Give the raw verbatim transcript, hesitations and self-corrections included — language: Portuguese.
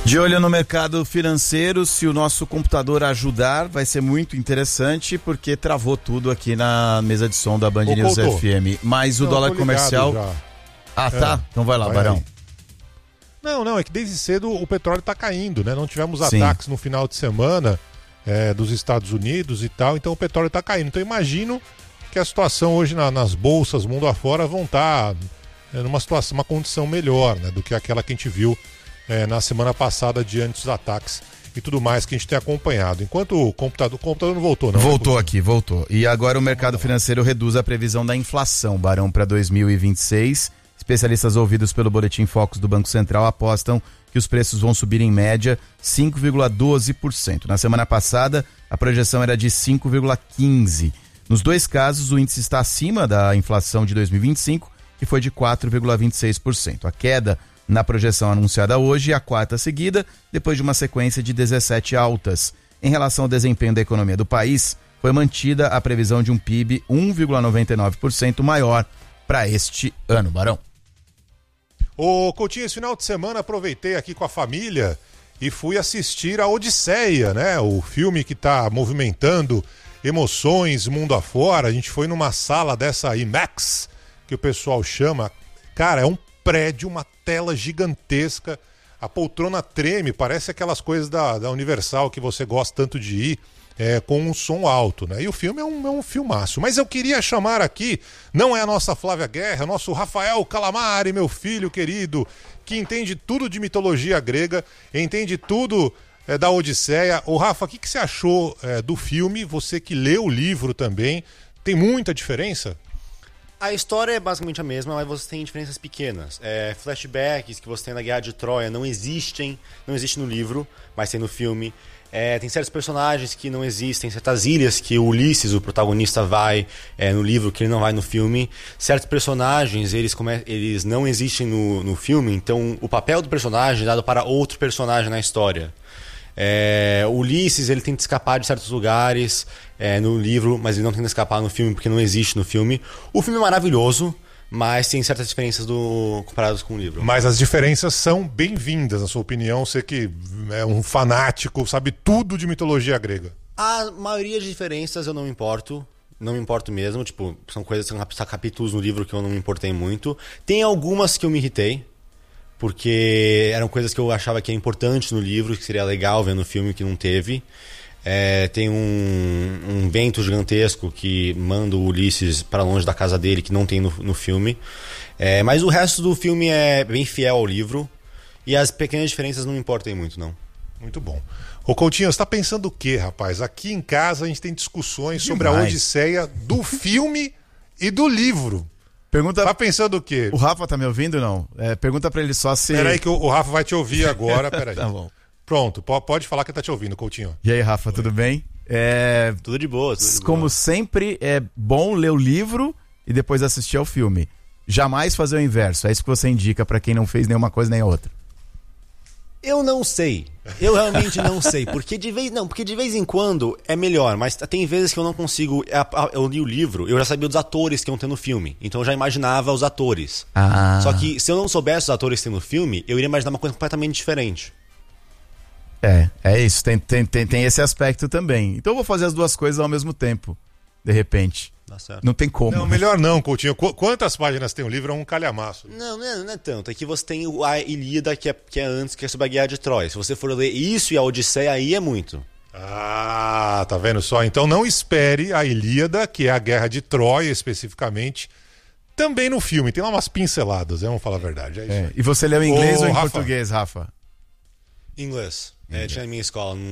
De olho no mercado financeiro, se o nosso computador ajudar, vai ser muito interessante, porque travou tudo aqui na mesa de som da Band Ô, News Couto. F M. Mas o Não, dólar tô ligado comercial... já. Ah, É. tá? Então vai lá, Vai Barão. aí. Não, não, é que desde cedo o petróleo tá caindo, né? Não tivemos Sim. ataques no final de semana é, dos Estados Unidos e tal, então o petróleo tá caindo. Então eu imagino que a situação hoje na- nas bolsas, mundo afora, vão estar numa situação, uma condição melhor, né? Do que aquela que a gente viu é, na semana passada, diante dos ataques e tudo mais que a gente tem acompanhado. Enquanto o computador, o computador não voltou, não. Voltou aqui, voltou. E agora o mercado financeiro reduz a previsão da inflação, Barão, para dois mil e vinte e seis. Especialistas ouvidos pelo Boletim Focus do Banco Central apostam que os preços vão subir em média cinco vírgula doze por cento. Na semana passada, a projeção era de cinco vírgula quinze por cento. Nos dois casos, o índice está acima da inflação de dois mil e vinte e cinco, que foi de quatro vírgula vinte e seis por cento. A queda na projeção anunciada hoje é a quarta seguida, depois de uma sequência de dezessete altas. Em relação ao desempenho da economia do país, foi mantida a previsão de um P I B um vírgula noventa e nove por cento maior para este ano, Barão. Ô, Coutinho, esse final de semana aproveitei aqui com a família e fui assistir a Odisseia, né? O filme que tá movimentando emoções mundo afora. A gente foi numa sala dessa IMAX, que o pessoal chama. Cara, é um prédio, uma tela gigantesca. A poltrona treme, parece aquelas coisas da, da Universal que você gosta tanto de ir. É, com um som alto, né? E o filme é um, é um filmaço. Mas eu queria chamar aqui, não é a nossa Flávia Guerra, é o nosso Rafael Calamari, meu filho querido, que entende tudo de mitologia grega, entende tudo é, da Odisseia. Ô Rafa, o que, que você achou é, do filme? Você que leu o livro também, tem muita diferença? A história é basicamente a mesma, mas você tem diferenças pequenas. É, flashbacks que você tem na Guerra de Troia não existem, não existem no livro, mas tem no filme. É, tem certos personagens que não existem, certas ilhas que o Ulisses, o protagonista, vai é, no livro, que ele não vai no filme. Certos personagens, eles, come... eles não existem no, no filme, então o papel do personagem é dado para outro personagem na história. É, o Ulisses, ele tenta escapar de certos lugares é, no livro, mas ele não tenta escapar no filme porque não existe no filme. O filme é maravilhoso, mas tem certas diferenças do... comparadas com o livro. Mas as diferenças são bem-vindas, na sua opinião. Você que é um fanático, sabe tudo de mitologia grega. A maioria das diferenças eu não me importo. Não me importo mesmo. Tipo, são coisas, são capítulos no livro que eu não me importei muito. Tem algumas que eu me irritei, porque eram coisas que eu achava que é importante no livro, que seria legal ver no filme, que não teve. É, tem um, um vento gigantesco que manda o Ulisses para longe da casa dele, que não tem no, no filme. É, mas o resto do filme é bem fiel ao livro. E as pequenas diferenças não me importam muito, não. Muito bom. Ô Coutinho, você tá pensando o quê, rapaz? Aqui em casa a gente tem discussões sobre a Demais. Odisseia do filme e do livro. Pergunta... Tá pensando o quê? O Rafa tá me ouvindo ou não? É, pergunta pra ele só se... Peraí que o, o Rafa vai te ouvir agora, peraí. Tá bom. Pronto, po- pode falar que tá te ouvindo, Coutinho. E aí, Rafa, tudo bem? É... Tudo de boa. Tudo de Como boa. sempre, é bom ler o livro e depois assistir ao filme. Jamais fazer o inverso. É isso que você indica pra quem não fez nenhuma coisa nem a outra. Eu não sei. Eu realmente não sei. Porque de vez, não, porque de vez em quando é melhor, mas tem vezes que eu não consigo. Eu li o livro, eu já sabia dos atores que iam ter no filme. Então eu já imaginava os atores. Ah. Só que se eu não soubesse os atores que tem no filme, eu iria imaginar uma coisa completamente diferente. É, é isso. Tem, tem, tem, tem esse aspecto também. Então eu vou fazer as duas coisas ao mesmo tempo. De repente. Tá certo. Não tem como. Não, melhor não, Coutinho. Qu- quantas páginas tem o livro? É um calhamaço. Não, não é, não é tanto. É que você tem o- a Ilíada, que é, que é antes, que é sobre a Guerra de Troia. Se você for ler isso e a Odisseia, aí é muito. Ah, tá vendo só? Então não espere a Ilíada, que é a Guerra de Troia especificamente, também no filme. Tem lá umas pinceladas, né? Vamos falar a verdade. É isso É. aí. E você leu em inglês Ô, ou em Rafa. português, Rafa? Inglês. É, tinha na minha escola.